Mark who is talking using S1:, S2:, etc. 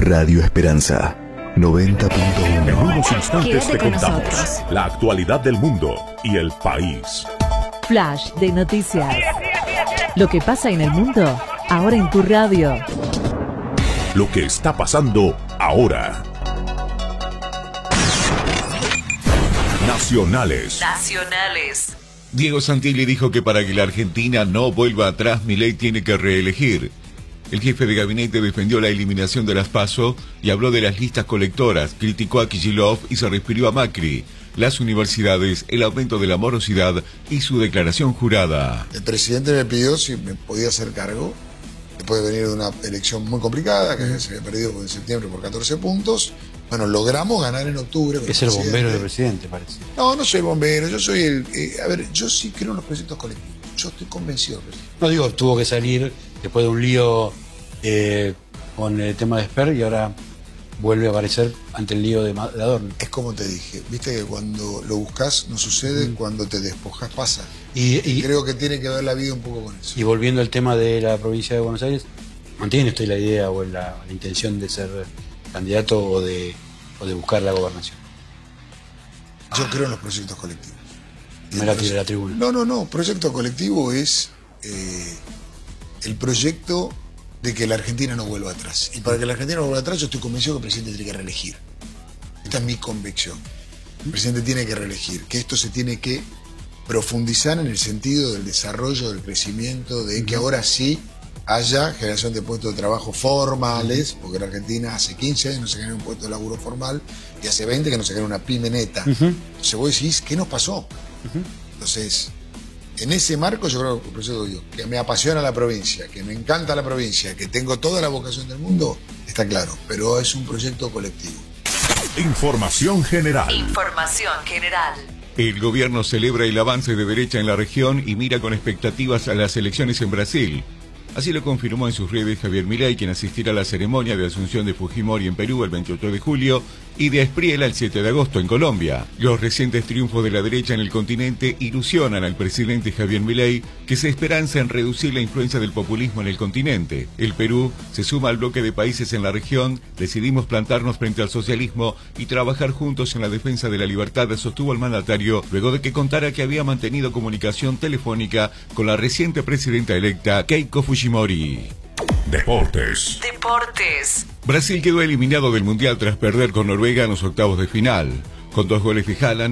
S1: Radio Esperanza 90.1.
S2: En unos instantes
S3: Quédate
S2: te
S3: con
S2: contamos
S3: nosotros.
S2: la actualidad del mundo y el país.
S3: Flash de noticias. Lo que pasa en el mundo, ahora en tu radio.
S2: Lo que está pasando ahora. Nacionales.
S4: Diego Santilli dijo que para que la Argentina no vuelva atrás, Milei tiene que reelegir. El jefe de gabinete defendió la eliminación de las PASO y habló de las listas colectoras, criticó a Kicillof y se refirió a Macri, las universidades, el aumento de la morosidad y su declaración jurada.
S5: El presidente me pidió si me podía hacer cargo, después de venir de una elección muy complicada, que se había perdido en septiembre por 14 puntos. Bueno, logramos ganar en octubre.
S6: Es el bombero del presidente, parece.
S5: No, no soy el bombero, yo soy el... a ver, yo sí creo en los proyectos colectivos. Yo estoy convencido.
S6: No digo, tuvo que salir después de un lío con el tema de Esper y ahora vuelve a aparecer ante el lío de Adorno.
S5: Es como te dije, viste que cuando lo buscas no sucede, cuando te despojas pasa.
S6: Y
S5: creo que tiene que ver la vida un poco con eso.
S6: Y volviendo al tema de la provincia de Buenos Aires, ¿mantiene usted la idea o la intención de ser candidato o de buscar la gobernación?
S5: Yo creo en los proyectos colectivos.
S6: Me la tiré a la tribuna.
S5: No. Proyecto colectivo es el proyecto de que la Argentina no vuelva atrás. Y para que la Argentina no vuelva atrás, yo estoy convencido que el presidente tiene que reelegir. Esta es mi convicción. El presidente tiene que reelegir, que esto se tiene que profundizar en el sentido del desarrollo, del crecimiento, de que ahora sí haya generación de puestos de trabajo formales, porque en Argentina hace 15 años no se genera un puesto de laburo formal y hace 20 que no se genera una pyme neta. Entonces vos decís, ¿qué nos pasó? Entonces, en ese marco yo creo que, por eso digo, que me apasiona la provincia, que me encanta la provincia, que tengo toda la vocación del mundo, está claro, pero es un proyecto colectivo.
S2: Información general.
S4: El gobierno celebra el avance de derecha en la región y mira con expectativas a las elecciones en Brasil. Así lo confirmó en sus redes Javier Milei, quien asistirá a la ceremonia de asunción de Fujimori en Perú el 28 de julio y de Espriella el 7 de agosto en Colombia. Los recientes triunfos de la derecha en el continente ilusionan al presidente Javier Milei, que se esperanza en reducir la influencia del populismo en el continente. El Perú se suma al bloque de países en la región. Decidimos plantarnos frente al socialismo y trabajar juntos en la defensa de la libertad, sostuvo el mandatario, luego de que contara que había mantenido comunicación telefónica con la reciente presidenta electa Keiko Fujimori.
S2: Deportes.
S4: Brasil quedó eliminado del Mundial tras perder con Noruega en los octavos de final. Con 2 goles de Haaland,